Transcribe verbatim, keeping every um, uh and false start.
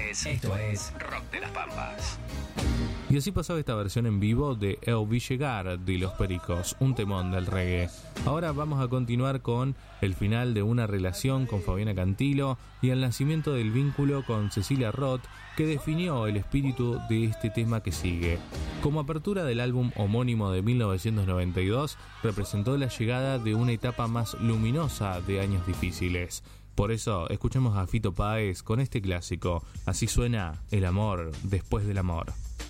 es, esto es Rock de las Pampas. Y así pasaba esta versión en vivo de Eu vi llegar de Los Pericos, un temón del reggae. Ahora vamos a continuar con el final de una relación con Fabiana Cantilo y el nacimiento del vínculo con Cecilia Roth, que definió el espíritu de este tema que sigue. Como apertura del álbum homónimo de mil novecientos noventa y dos, representó la llegada de una etapa más luminosa de años difíciles. Por eso, escuchemos a Fito Páez con este clásico. Así suena el amor después del amor.